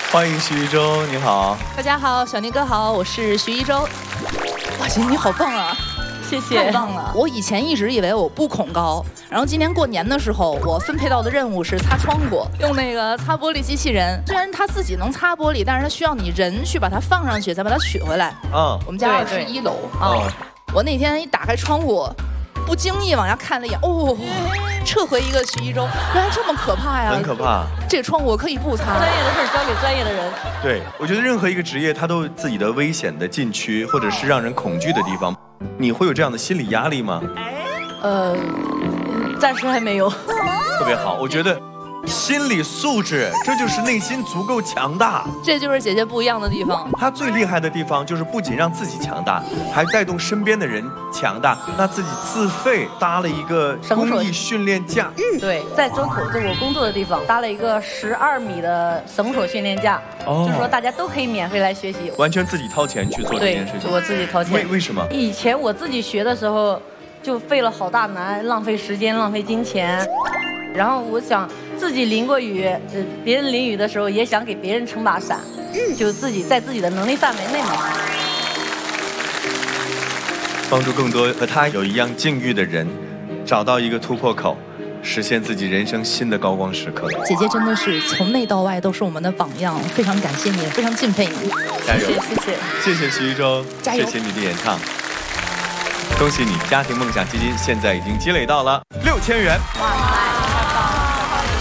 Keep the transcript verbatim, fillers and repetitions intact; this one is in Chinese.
欢迎徐一舟，你好。 大家好，小宁哥好，我是徐一舟。哇，姐你好棒啊！ 谢谢， 太棒了！我以前一直以为我不恐高，然后今年过年的时候，我分配到的任务是擦窗户，用那个擦玻璃机器人。虽然它自己能擦玻璃，但是它需要你人去把它放上去，再把它取回来。嗯，我们家二十一楼啊。我那天一打开窗户，不经意往下看了一眼，哦，撤回一个徐一舟，原来这么可怕呀！ 很可怕。这个窗户我可以不擦。 专业的事交给专业的人。 对，我觉得任何一个职业，它都有自己的危险的禁区，或者是让人恐惧的地方。你会有这样的心理压力吗？ 呃，暂时还没有。 特别好，我觉得心理素质，这就是内心足够强大。 这就是姐姐不一样的地方。 她最厉害的地方就是不仅让自己强大，还带动身边的人强大。那自己自费搭了一个公益训练架。 对，在周口，就我工作的地方，搭了一个十二米的绳索训练架。哦，就是说大家都可以免费来学习， 完全自己掏钱去做这件事情。 对，我自己掏钱。 为为什么？ 以前我自己学的时候，就费了好大难，浪费时间，浪费金钱。然后我想自己淋过雨，呃，别人淋雨的时候也想给别人撑把伞，就自己在自己的能力范围内嘛。 帮助更多和他有一样境遇的人，找到一个突破口，实现自己人生新的高光时刻。 姐姐真的是从内到外都是我们的榜样，非常感谢你，非常敬佩你。 加油！ 谢谢谢谢谢谢徐一舟， 加油！ 谢谢你的演唱。恭喜你，家庭梦想基金现在已经积累到了六千元。哇塞！